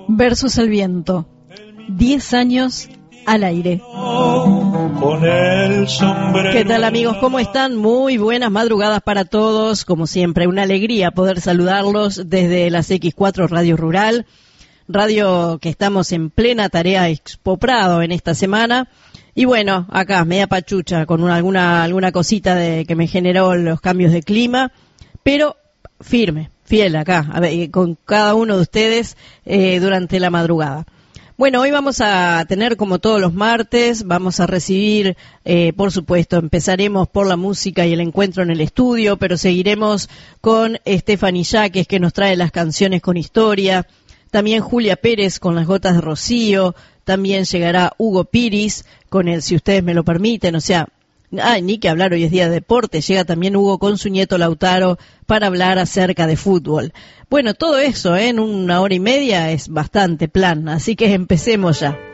Versus el viento. 10 años al aire. ¿Qué tal, amigos? ¿Cómo están? Muy buenas madrugadas para todos. Como siempre, una alegría poder saludarlos desde las X4 Radio Rural, radio que estamos en plena tarea Expo Prado en esta semana. Y bueno, acá media pachucha con alguna cosita que me generó los cambios de clima, pero firme, fiel acá, con cada uno de ustedes durante la madrugada. Bueno, hoy vamos a tener, como todos los martes, vamos a recibir, por supuesto, empezaremos por la música y el encuentro en el estudio, pero seguiremos con Stephanie Yaques, que nos trae las canciones con historia, también Julia Pérez con las gotas de rocío, también llegará Hugo Piris con el Si ustedes me lo permiten, o sea, ni que hablar, hoy es día de deporte, llega también Hugo con su nieto Lautaro para hablar acerca de fútbol. Bueno, todo eso en una hora y media es bastante plan, así que empecemos ya.